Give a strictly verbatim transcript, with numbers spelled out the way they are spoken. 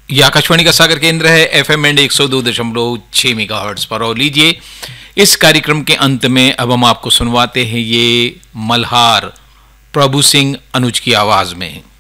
यह आकाशवाणी का सागर केंद्र है, एफएम एंड एक सौ दो दशमलव छह मेगाहर्ट्ज पर। और लीजिए इस कार्यक्रम के अंत में अब हम आपको सुनवाते हैं ये मल्हार प्रभु सिंह अनुज की आवाज में।